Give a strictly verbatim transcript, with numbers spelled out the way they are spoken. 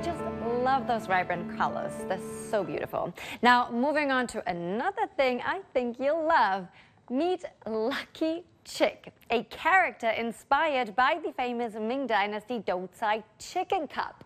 just love those vibrant colors. They're so beautiful. Now, moving on to another thing I think you'll love. Meet Lucky Chick, a character inspired by the famous Ming Dynasty Doucai chicken cup.